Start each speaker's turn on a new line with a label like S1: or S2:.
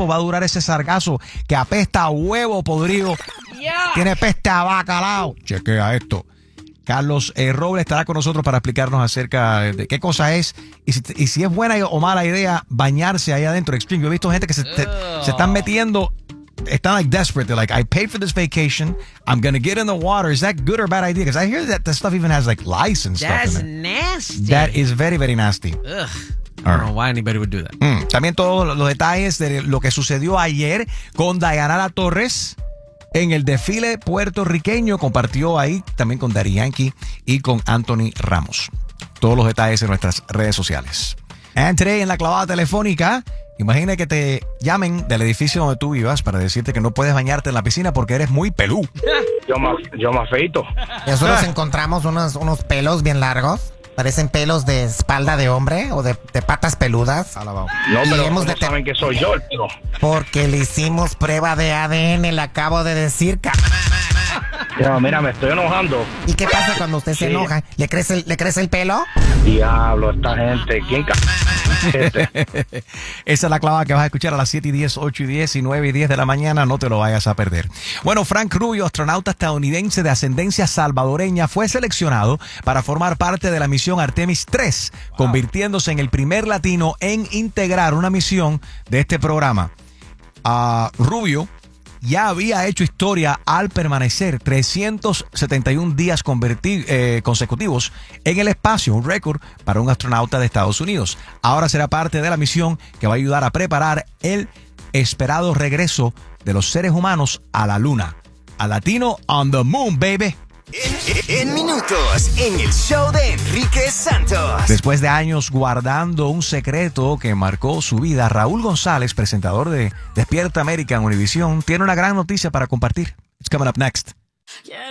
S1: tiempo va a durar ese sargazo que apesta a huevo podrido? Tiene peste a bacalao. Chequea esto. Carlos Robles estará con nosotros para explicarnos acerca de qué cosa es y si es buena o mala idea bañarse ahí adentro. Extreme. Yo he visto gente que se están metiendo, están like desperate. They're like, I paid for this vacation. I'm going to get in the water. Is that good or bad idea? Because I hear that the stuff even has like lice and stuff
S2: That's
S1: in it.
S2: nasty.
S1: That is very, very nasty.
S2: Ugh. I don't know why anybody would do that.
S1: También todos los detalles de lo que sucedió ayer con Dayanara Torres en el desfile puertorriqueño. Compartió ahí también con Daddy Yankee y con Anthony Ramos. Todos los detalles en nuestras redes sociales. And today en la clavada telefónica, imagina que te llamen del edificio donde tú vivas para decirte que no puedes bañarte en la piscina porque eres muy pelú.
S3: Yo me afeito.
S4: Nosotros encontramos unos pelos bien largos. Parecen pelos de espalda de hombre o de patas peludas.
S1: Alabado.
S3: No, pero
S4: hemos
S3: ¿cómo saben que soy yo? Pero...
S4: Porque le hicimos prueba de ADN, le acabo de decir.
S3: Ya, mira, me estoy enojando.
S4: ¿Y qué pasa cuando usted se enoja? ¿Le crece el pelo?
S3: Diablo, esta gente. ¿Quién
S1: Esa es la clavada que vas a escuchar a las 7:10, 8:10 y 9:10 de la mañana. No te lo vayas a perder. Bueno, Frank Rubio, astronauta estadounidense de ascendencia salvadoreña, fue seleccionado para formar parte de la misión Artemis 3, convirtiéndose en el primer latino en integrar una misión de este programa. Rubio ya había hecho historia al permanecer 371 días consecutivos en el espacio, un récord para un astronauta de Estados Unidos. Ahora será parte de la misión que va a ayudar a preparar el esperado regreso de los seres humanos a la Luna. A Latino on the Moon, baby.
S5: En minutos, en el show de Enrique Santos.
S1: Después de años guardando un secreto que marcó su vida, Raúl González, presentador de Despierta América en Univisión, tiene una gran noticia para compartir. It's coming up next.